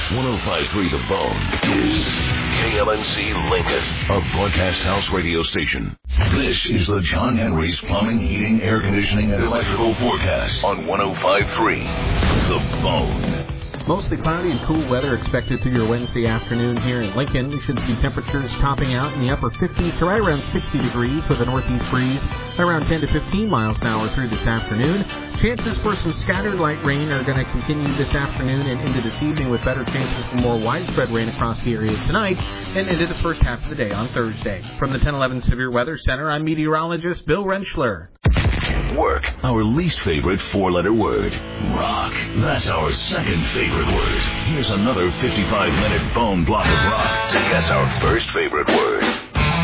105.3 The Bone is KLNC Lincoln, a broadcast house radio station. This is the John Henry's Plumbing, Heating, Air Conditioning, and Electrical Forecast on 105.3 The Bone. Mostly cloudy and cool weather expected through your Wednesday afternoon here in Lincoln. We should see temperatures topping out in the upper 50s to right around 60 degrees with a northeast breeze around 10 to 15 miles an hour through this afternoon. Chances for some scattered light rain are going to continue this afternoon and into this evening, with better chances for more widespread rain across the area tonight and into the first half of the day on Thursday. From the 1011 Severe Weather Center, I'm meteorologist Bill Rentschler. Work, our least favorite four-letter word. Rock, that's our second favorite word. Here's another 55-minute bone block of rock to guess our first favorite word.